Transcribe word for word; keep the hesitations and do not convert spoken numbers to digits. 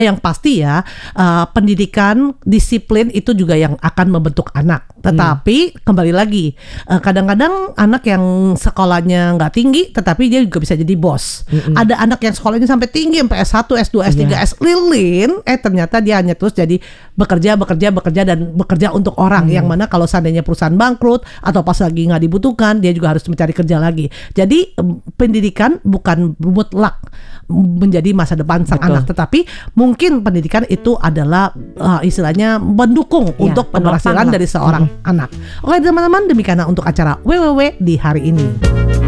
Yang pasti ya, uh, pendidikan, disiplin itu juga yang akan membentuk anak. Tetapi hmm. kembali lagi, uh, kadang-kadang anak yang sekolahnya nggak tinggi, tetapi dia juga bisa jadi bos. Hmm. Ada anak yang sekolahnya sampai tinggi, sampai S satu, S dua, S tiga, yeah. S lilin, eh ternyata dia hanya terus jadi bekerja, bekerja, bekerja dan bekerja untuk orang. Hmm. Yang mana kalau seandainya perusahaan bangkrut atau pas lagi nggak dibutuhkan, dia juga harus mencari kerja lagi. Jadi pendidikan bukan mutlak menjadi masa depan sang Betul. anak, tetapi mungkin pendidikan itu adalah uh, istilahnya mendukung ya, untuk keberhasilan dari seorang hmm. anak. Oke teman-teman, demikian untuk acara W W W di hari ini.